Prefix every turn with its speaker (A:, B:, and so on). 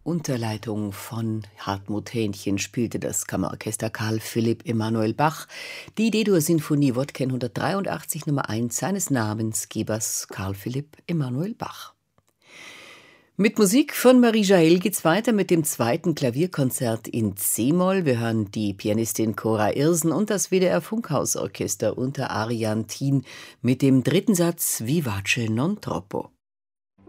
A: Unter Leitung von Hartmut Hähnchen spielte das Kammerorchester Carl Philipp Emanuel Bach die D-Dur-Sinfonie Wodken 183 Nummer 1 seines Namensgebers Carl Philipp Emanuel Bach. Mit Musik von Marie Jael geht's weiter mit dem zweiten Klavierkonzert in C-Moll. Wir hören die Pianistin Cora Irsen und das WDR Funkhausorchester unter Arian Thien mit dem dritten Satz Vivace non troppo.